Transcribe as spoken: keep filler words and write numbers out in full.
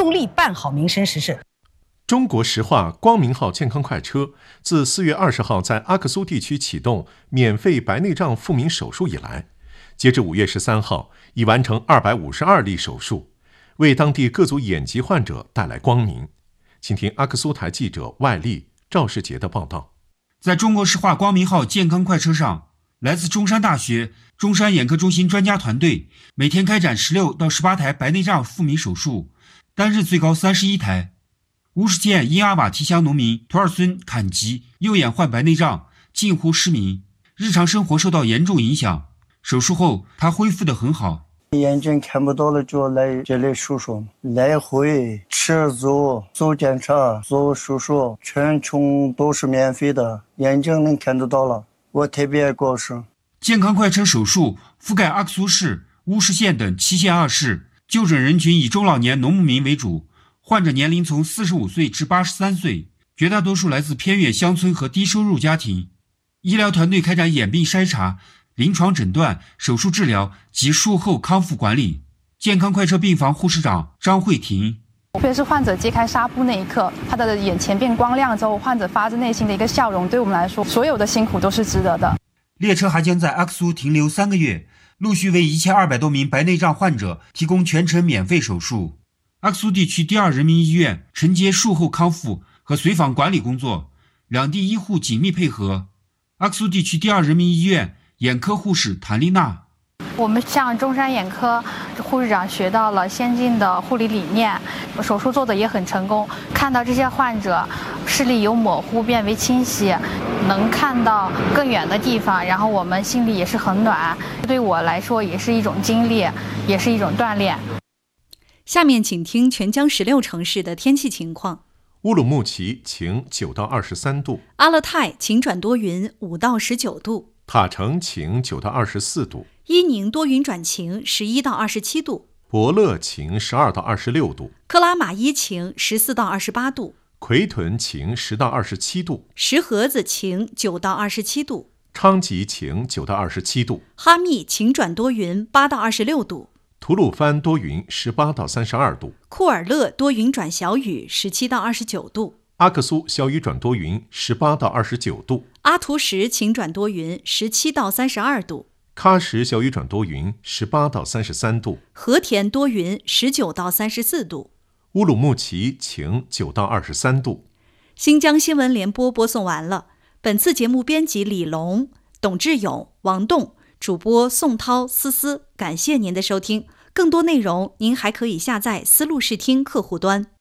用力办好民生实事。 中国石化光明号健康快车自四月二十号在阿克苏地区启动免费白内障复明手术以来，截至五月十三号，已完成二百五十二例手术，为当地各族眼疾患者带来光明。请听阿克苏台记者外力赵世杰的报道。 在中国石化光明号健康快车上，来自中山大学、中山眼科中心专家团队每天开展十六到十八台白内障复明手术，单日最高三十一台。乌什县因阿瓦提乡农民图尔孙坎吉右眼患白内障，近乎失明，日常生活受到严重影响。手术后，他恢复得很好。 眼睛看不到了，就来这里手术，来回吃住做检查做手术，全程都是免费的，眼睛能看得到了，我特别高兴。 健康快车手术覆盖阿克苏市、乌什县等七县二市，就诊人群以中老年农牧民为主，患者年龄从四十五岁至八十三岁，绝大多数来自偏远乡村和低收入家庭。医疗团队开展眼病筛查、临床诊断、手术治疗及术后康复管理。健康快车病房护士长张慧婷， 特别是患者揭开纱布那一刻，他的眼前变光亮之后，患者发自内心的一个笑容，对我们来说，所有的辛苦都是值得的。 列车还将在阿克苏停留三个月，陆续为一千二百多名白内障患者提供全程免费手术。阿克苏地区第二人民医院承接术后康复和随访管理工作，两地医护紧密配合。阿克苏地区第二人民医院眼科护士谭丽娜， 我们向中山眼科护士长学到了先进的护理理念，手术做的也很成功。看到这些患者视力由模糊变为清晰，能看到更远的地方，然后我们心里也是很暖。对我来说也是一种经历，也是一种锻炼。 下面请听全疆十六城市的天气情况。 乌鲁木齐晴九到二十三度， 阿勒泰晴转多云五到十九度， 塔城晴九到二十四度， 伊宁多云转晴十一到二十七度， 博乐晴十二到二十六度， 克拉玛依晴十四到二十八度， 奎屯晴十到二十七度， 石河子晴九到二十七度， 昌吉晴九到二十七度， 哈密晴转多云八到二十六度， 吐鲁番多云十八到三十二度， 库尔勒多云转小雨十七到二十九度， 阿克苏小雨转多云十八到二十九度， 阿图什晴转多云十七到三十二度， 喀什小雨转多云十八到三十三度， 和田多云十九到三十四度， 乌鲁木齐晴九到二十三度。 新疆新闻联播播送完了。本次节目编辑李龙、董志勇、王栋，主播宋涛、思思，感谢您的收听。更多内容您还可以下载思路视听客户端。